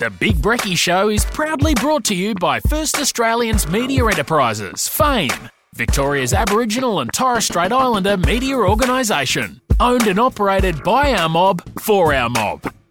The Big Brekkie Show is proudly brought to you by First Australians Media Enterprises, FAME, Victoria's Aboriginal and Torres Strait Islander media organisation. Owned and operated by our mob, for our mob.